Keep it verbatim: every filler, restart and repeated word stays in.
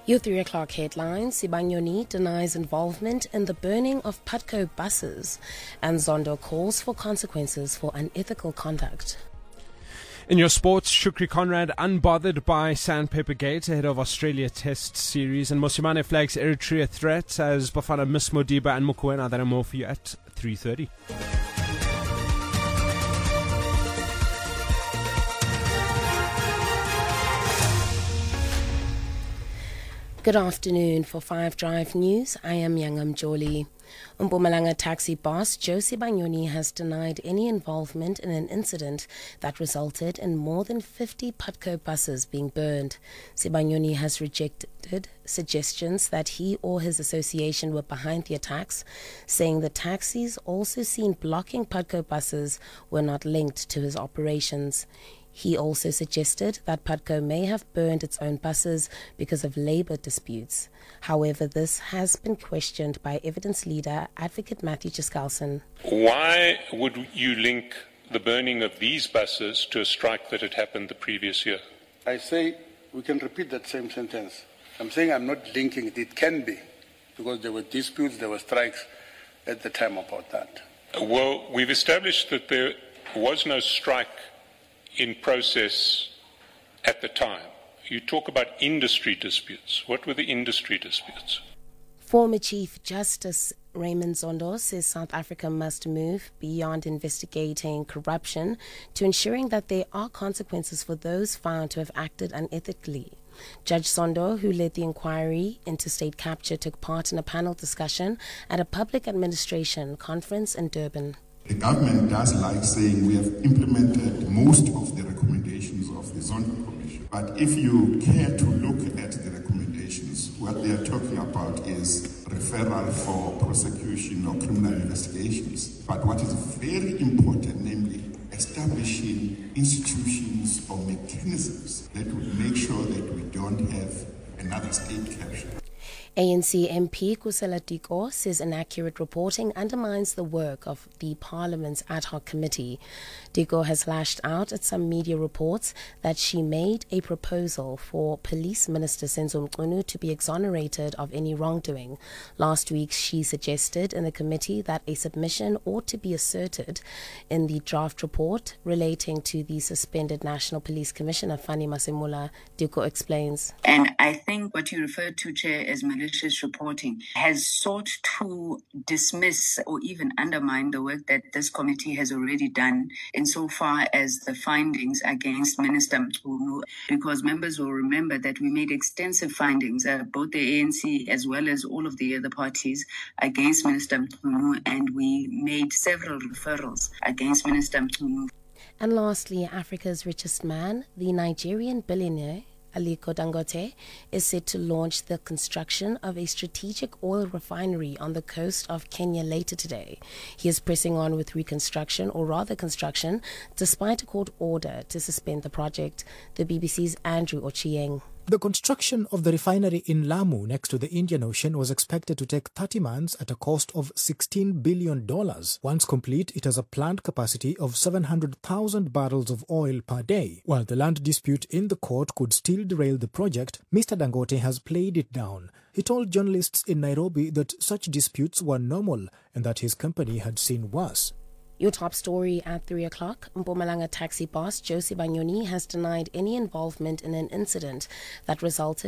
Your three o'clock headlines: Sibanyoni denies involvement in the burning of Putco buses, and Zondo calls for consequences for unethical conduct. In your sports, Shukri Conrad unbothered by Sandpaper Gate ahead of Australia Test Series, and Mosimane flags Eritrea threat as Bafana miss Modiba and Mokoena. That are more for you at three thirty. Good afternoon. For Five Drive News, I am Yangam Joli. Mpumalanga taxi boss Joe Sibanyoni has denied any involvement in an incident that resulted in more than fifty Putco buses being burned. Sibanyoni has rejected suggestions that he or his association were behind the attacks, saying the taxis also seen blocking Putco buses were not linked to his operations. He also suggested that Putco may have burned its own buses because of labour disputes. However, this has been questioned by evidence leader Advocate Matthew Chiskalson. Why would you link the burning of these buses to a strike that had happened the previous year? I say we can repeat that same sentence. I'm saying I'm not linking it. It can be, because there were disputes, there were strikes at the time about that. Well, we've established that there was no strike in process at the time. You talk about industry disputes. What were the industry disputes? Former Chief Justice Raymond Zondo says South Africa must move beyond investigating corruption to ensuring that there are consequences for those found to have acted unethically. Judge Zondo, who led the inquiry into state capture, took part in a panel discussion at a public administration conference in Durban. The government does like saying we have implemented most of the recommendations of the Zondo Commission. But if you care to look at the recommendations, what they are talking about is referral for prosecution or criminal investigations. But what is very important, namely establishing institutions or mechanisms that would make sure that we don't have another state capture. A N C M P Kusela Diko says inaccurate reporting undermines the work of the Parliament's ad hoc committee. Diko has lashed out at some media reports that she made a proposal for Police Minister Senzo Mchunu to be exonerated of any wrongdoing. Last week, she suggested in the committee that a submission ought to be asserted in the draft report relating to the suspended National Police Commissioner Fani Masemula. Diko explains. And I think what you referred to, Chair, as malicious reporting has sought to dismiss or even undermine the work that this committee has already done insofar as the findings against Minister Mchunu, because members will remember that we made extensive findings, uh, both the A N C as well as all of the other parties, against Minister Mchunu, and we made several referrals against Minister Mchunu. And lastly, Africa's richest man, the Nigerian billionaire Aliko Dangote, is set to launch the construction of a strategic oil refinery on the coast of Kenya later today. He is pressing on with reconstruction, or rather construction, despite a court order to suspend the project. The B B C's Andrew Ochieng. The construction of the refinery in Lamu next to the Indian Ocean was expected to take thirty months at a cost of sixteen billion dollars. Once complete, it has a planned capacity of seven hundred thousand barrels of oil per day. While the land dispute in the court could still derail the project, Mister Dangote has played it down. He told journalists in Nairobi that such disputes were normal and that his company had seen worse. Your top story at three o'clock. Mpumalanga taxi boss Joe Sibanyoni has denied any involvement in an incident that resulted